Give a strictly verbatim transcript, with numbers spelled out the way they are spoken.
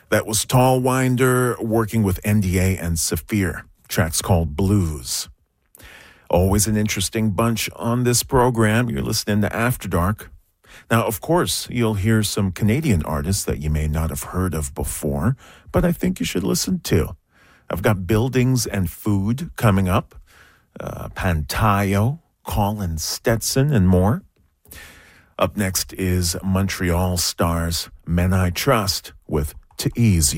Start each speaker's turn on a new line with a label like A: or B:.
A: That was Tall Winder working with N D A and Saphir. Track's called Blues. Always an interesting bunch on this program. You're listening to After Dark. Now, of course, you'll hear some Canadian artists that you may not have heard of before, but I think you should listen to. I've got Buildings and Food coming up, uh, Pantayo, Colin Stetson, and more. Up next is Montreal Stars, Men I Trust, with To Ease You.